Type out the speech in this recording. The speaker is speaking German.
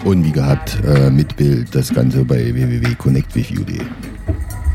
Und wie gehabt, mit Bild, das Ganze bei www.connectwithyou.de.